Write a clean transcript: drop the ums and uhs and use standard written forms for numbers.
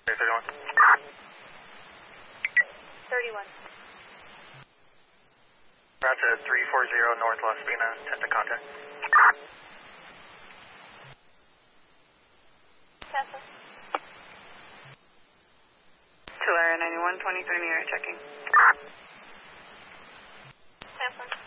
31. 31. Roger, 340 North Las Vegas, 10 to contact. Tampa. Tulare 91, 23 meter checking. Tampa.